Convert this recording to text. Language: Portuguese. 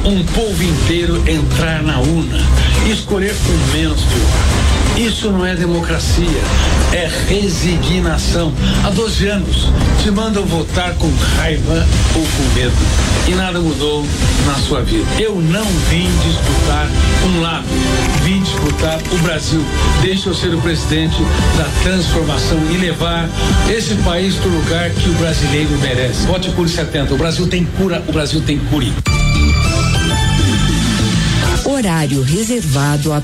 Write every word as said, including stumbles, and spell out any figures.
um povo inteiro entrar na urna e escolher o menos pior. Isso não é democracia, é resignação. Há doze anos te mandam votar com raiva ou com medo e nada mudou na sua vida. Eu não vim disputar um lado, vim disputar o Brasil. Deixa eu ser o presidente da transformação e levar esse país para o lugar que o brasileiro merece. Vote Cure setenta. O Brasil tem cura, o Brasil tem cure. Horário reservado a